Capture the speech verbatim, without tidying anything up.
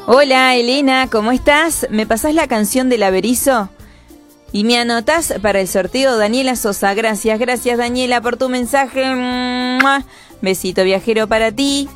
Hola Elena, ¿cómo estás? ¿Me pasás la canción del Averizo? Y me anotás para el sorteo Daniela Sosa. Gracias, gracias Daniela por tu mensaje. Besito viajero para ti.